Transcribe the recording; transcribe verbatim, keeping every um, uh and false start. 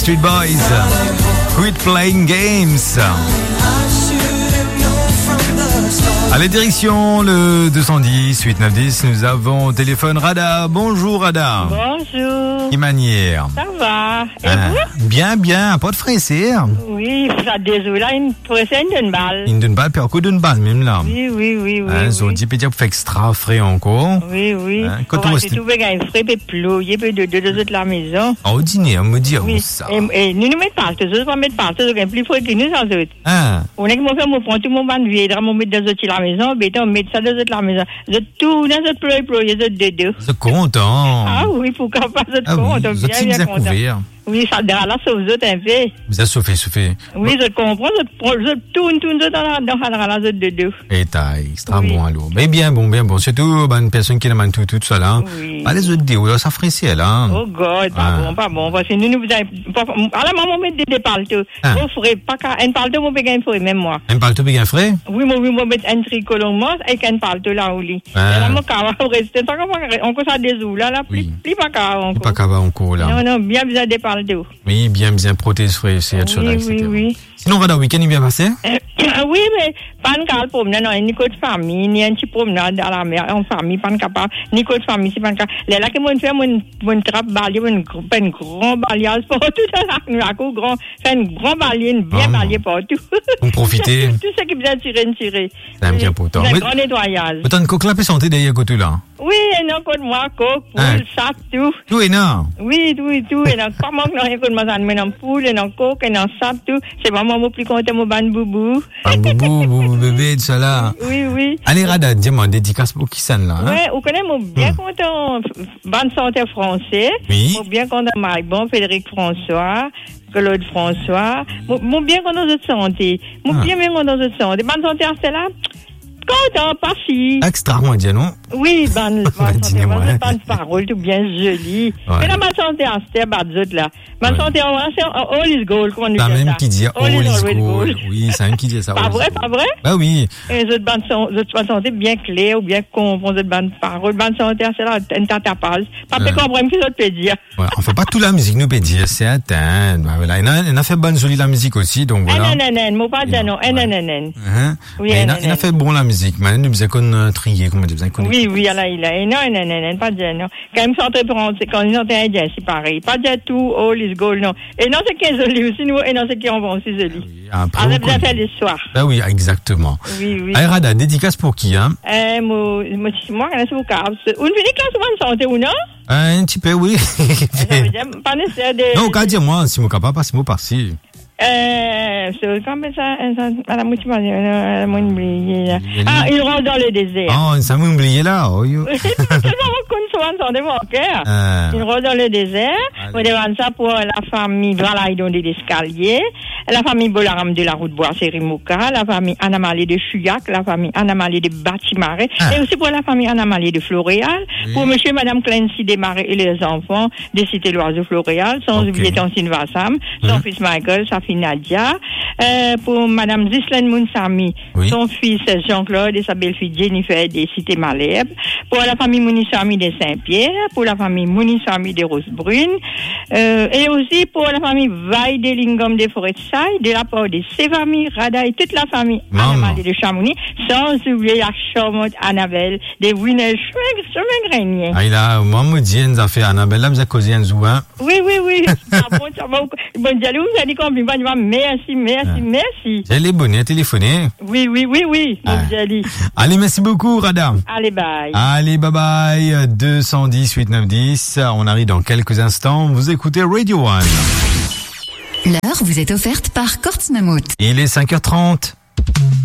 Backstreet Boys. Quit playing games. Allez, direction le deux cent dix, huit neuf dix. Nous avons au téléphone Rada. Bonjour Rada. Bonjour. Quelle manière? Ça va. Et ah, vous? Bien, bien. Pas de frais, Oui, ça désolé, une pressée d'une balle. Une d'une balle, puis encore d'une balle même là. Oui, oui, oui, oui. Hein, oui. Dit peut-être pour faire extra frais encore. Oui, oui. Hein, quand on on va reste... tout faire un frais, puis ployer, puis de deux autres la maison. Ah, au dîner, on me dit oui. ça. Et, et nous nous mettons pas, tous autres, on met pas, tous autres, plus frais que nous, sans autres. Ah. On est que mon frère, mon prend tout mon ban de vieux, on met deux autres la maison, puis on met ça deux autres la maison. Je tout, nous autres ployer, ployer, deux autres deux. C'est content. Ah oui, pourquoi pas, je ah, content, oui. bien, bien content. Oui, ça dira là, sauf vous autres un peu. Vous avez soufflé, soufflé. Oui, je comprends, je tourne, tourne, je dans la zone de deux. Et t'as extra bon alors. Mais bien bon, bien bon. Surtout, bah, une personne qui l'aime tout, tout ça là. Oui. Pas les autres déos, ça ferait ciel, hein. Oh God, pas ah. bon, pas bon. Parce que nous, nous, vous avez, à la maman, met des paltos. Ah. Vous ferez pas qu'un, un palto, mon béguin, frais, même moi. Un palto, béguin frais? Oui, moi, oui, moi, mettre un tricolore, avec un palto là, au lit. Ah. Et là, mon cas, on reste, on commence à des ou là, là, plus, plus pas qu'à encore. Pas qu'à encore, là. Non, non, bien, bien des paltos. Oui, bien, bien protège frais, c'est oui, cela, et cetera. Oui, oui. Sinon, Rada, week-end, il vient passer? Oui, mais pas de cas pour moi, non, ni côté famille, ni un petit promenade à la mer, en famille, pas de capable, ni côté famille, c'est pas de cas. Là, là, que moi, je fais mon, mon trappe balai, mon, un grand balayage partout, nous, à coup, grand, fait un grand balai, une bien ah, balai partout. Pour profiter. Tout ce qui vient tirer, tirer. C'est bien important. Un grand nettoyage. Mais t'as une coque là, peut santé derrière côté là? Oui, et non, côté moi, coque, poule, hein? Sac, tout. Tout et non? Oui, tout et tout, et non, comment que non, rien que moi, ça me met en poule, et non, coque, et non, sac, tout. C'est vraiment mon plus content, mon ban boubou. Un boubou, boubou bébé, tout ça là. Oui, oui. Allez, Rada, dis-moi, dédicace pour qui ça là? Hein? Oui, vous connaissez, mon bien hum. content, ban santé français. Oui. Mon bien content, Maïbon, Frédéric François, Claude François. Mon, mon bien content de santé. Mon ah. bien, bien content de santé. Ban santé, c'est là. Content, pas si. Extraordinaire, non? Oui, ban, ban santé, ban de parole, tout bien joli. Ouais. Mais là, ma santé, c'est pas d'autres là. Ma ouais. santé, c'est all is gold, comment on dit ça? La même qui dit all, all is gold. gold. Oui, c'est un qui dit ça. Pas vrai, pas vrai? Bah oui. Et les autres bandes santé bien claires ou bien comprendre les bandes paroles. Bande santé, c'est là, une tatapage. Pas de comprendre ce que tu peux dire. Ouais, on fait pas toute la musique, nous peut dire, c'est atteint. Bah voilà. Il a fait bonne jolie la musique aussi, donc voilà. Non, non, non, moi pas dire non. Non, non, non. Oui, il a fait bon la musique, mais nous besoin qu'on trie, comme on dit. Oui, oui, là, il a. Non, non, non, non, pas dire non. Quand ils sont français, quand ils sont indiens, c'est pareil. Pas dire tout, all is gold, non. Et non, c'est qui est joli aussi, nous, et non, c'est qui on va aussi joli. Après, on a bien fait l'histoire. Bah oui, exactement. Oui, oui. Allez, Rada, dédicace pour qui, hein? Euh, moi, moi, moi, c'est au cas. Une fille classe bonne santé ou non? Un petit peu, oui. Pas nécessaire de. Non, qu'à dire, moi, si mon capable, pas si mon par-ci. Euh, c'est comme ça, madame Moutima, elle m'a oublié, là. Ah, il rentre dans le désert. Oh, ça m'a oublié là, oh, yo. C'est tellement souvent dans des cœur. Il rentre dans le désert. On demande ça pour la famille Valaïdon de l'Escalier, la famille Bolaram de la route Bois-Sérimouka, la famille Anamalé de Chuyac, la famille Anamalé de Batimaré, ah. et aussi pour la famille Anamalé de Floréal, oui. Pour monsieur et madame Clancy Desmarais et les enfants de Cité L'Oiseau Floréal, sans okay. oublier Tonsine Vassam, son mmh. fils Michael, sa fille Nadia, euh, pour madame Zislaine Mounsami, oui. son fils Jean-Claude et sa belle-fille Jennifer des Cités Malherbe, pour la famille Mounissami de Saint-Pierre, pour la famille Mounissami de Rosebrune, euh, et aussi pour la famille Vaille de Lingom de Forêt-Saille, de la part de ses familles, Rada et toute la famille Anamalé de Chamonix, sans oublier la charmante Annabelle de Winel-Chemin-Grenier. Ah, il a, moi, me dit, nous a fait Annabelle, là, vous avez causé un zouin. Oui, oui, oui. Bon, ça va, bon, j'allais vous dire combien, merci, merci, ah. merci. J'ai les bonnets téléphonés. Oui, oui, oui, oui, ah. Allez. Allez, merci beaucoup, Rada. Allez, bye. Allez, bye bye. deux cent dix, huit neuf dix. On arrive dans quelques instants. Vous écoutez Radio One. L'heure vous est offerte par Kortz Mammut. Il est cinq heures trente.